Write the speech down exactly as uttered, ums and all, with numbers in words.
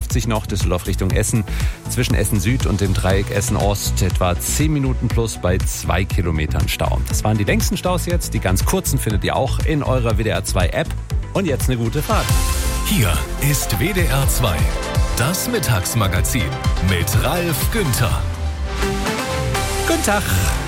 fünfzig noch, Düsseldorf Richtung Essen. Zwischen Essen Süd und dem Dreieck Essen Ost etwa zehn Minuten plus bei zwei Kilometern Stau. Das waren die längsten Staus jetzt. Die ganz kurzen findet ihr auch in eurer W D R zwei App. Und jetzt eine gute Fahrt. Hier ist W D R zwei, das Mittagsmagazin mit Ralf Günther. Guten Tag.